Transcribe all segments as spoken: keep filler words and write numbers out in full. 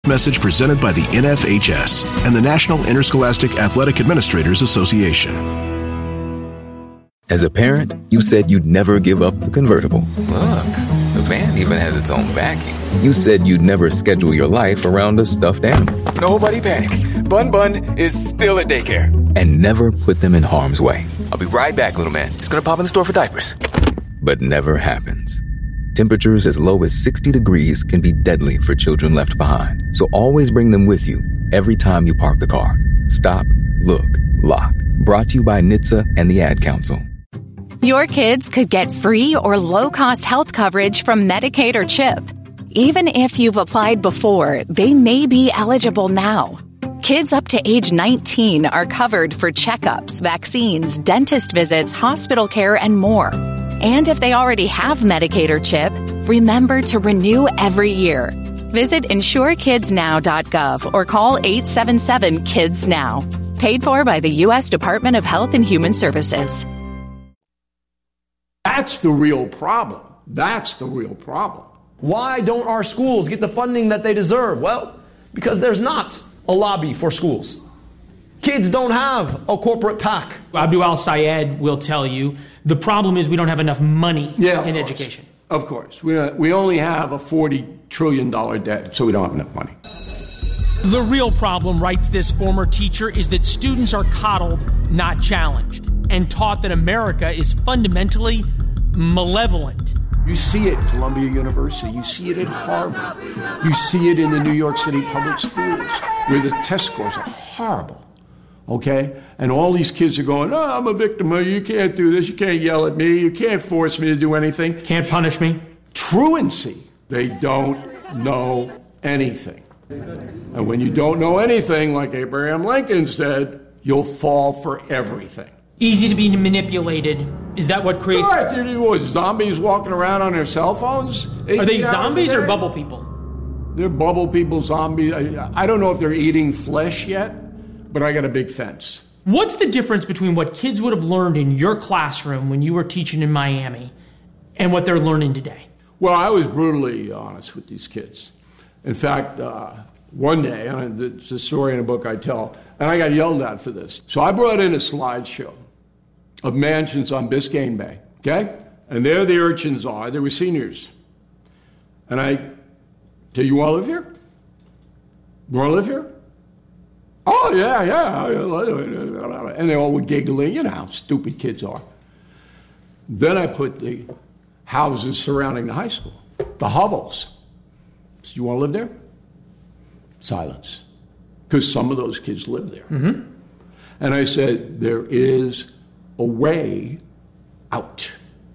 message presented by the N F H S and the National Interscholastic Athletic Administrators Association. As a parent, you said you'd never give up the convertible. Look, the van even has its own backing. You said you'd never schedule your life around a stuffed animal. Nobody panic. Bun Bun is still at daycare. And never put them in harm's way. I'll be right back, little man. Just gonna pop in the store for diapers. But never happens. Temperatures as low as sixty degrees can be deadly for children left behind. So always bring them with you every time you park the car. Stop, look, lock. Brought to you by N H T S A and the Ad Council. Your kids could get free or low-cost health coverage from Medicaid or CHIP. Even if you've applied before, they may be eligible now. Kids up to age nineteen are covered for checkups, vaccines, dentist visits, hospital care, and more. And if they already have Medicaid or CHIP, remember to renew every year. Visit insure kids now dot gov or call eight seven seven kids now. Paid for by the U S Department of Health and Human Services. That's the real problem. That's the real problem. Why don't our schools get the funding that they deserve? Well, because there's not a lobby for schools. Kids don't have a corporate PAC. Abdul Al-Sayed will tell you the problem is we don't have enough money yeah, in of education. Of course. We, uh, we only have a forty trillion dollars debt, so we don't have enough money. The real problem, writes this former teacher, is that students are coddled, not challenged, and taught that America is fundamentally malevolent. You see it at Columbia University. You see it at Harvard. You see it in the New York City public schools, where the test scores are horrible. Okay? And all these kids are going, oh, I'm a victim. You can't do this. You can't yell at me. You can't force me to do anything. Can't punish me. Truancy. They don't know anything. And when you don't know anything, like Abraham Lincoln said, you'll fall for everything. Easy to be manipulated. Is that what creates... Right. What, zombies walking around on their cell phones? Are they zombies or bubble people? They're bubble people, zombies. I, I don't know if they're eating flesh yet, but I got a big fence. What's the difference between what kids would have learned in your classroom when you were teaching in Miami and what they're learning today? Well, I was brutally honest with these kids. In fact, uh, one day, and it's a story in a book I tell, and I got yelled at for this. So I brought in a slideshow of mansions on Biscayne Bay, okay? And there the urchins are. They were seniors. And I said, you want to live here? You want to live here? Oh, yeah, yeah. And they all were giggling. You know how stupid kids are. Then I put the houses surrounding the high school, the hovels. So you want to live there? Silence. Because some of those kids live there. Mm-hmm. And I said, there is a way out.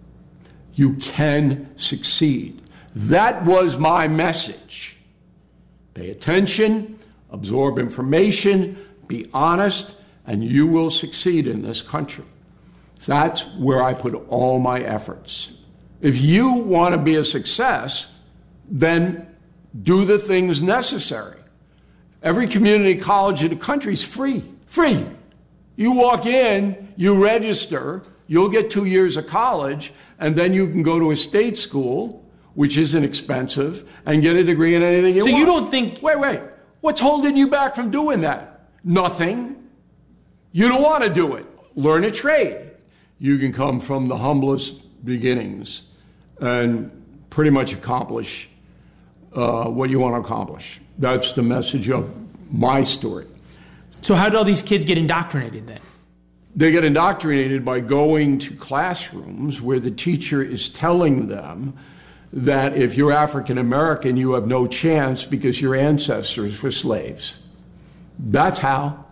You can succeed. That was my message. Pay attention, absorb information, be honest, and you will succeed in this country. That's where I put all my efforts. If you want to be a success, then do the things necessary. Every community college in the country is free. Free. You walk in, you register, you'll get two years of college, and then you can go to a state school, which isn't expensive, and get a degree in anything you so want. So you don't think... Wait, wait. What's holding you back from doing that? Nothing. You don't want to do it. Learn a trade. You can come from the humblest beginnings and pretty much accomplish uh, what you want to accomplish. That's the message of my story. So how do all these kids get indoctrinated then? They get indoctrinated by going to classrooms where the teacher is telling them that if you're African American, you have no chance because your ancestors were slaves. That's how.